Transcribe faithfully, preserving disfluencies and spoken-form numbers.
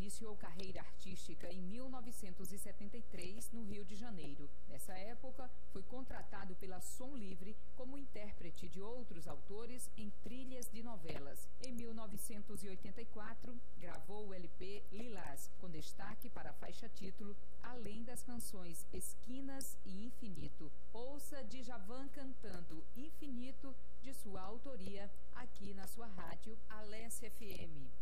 iniciou carreira artística em mil novecentos e setenta e três, no Rio de Janeiro. Nessa época, foi contratado pela Som Livre como intérprete de outros autores em trilhas de novelas. Em mil novecentos e oitenta e quatro, gravou o L P Lilás, com destaque para a faixa título, além das canções Esquinas e Infinito. Ouça Djavan cantando Infinito, de sua autoria, aqui na sua rádio Alesse F M.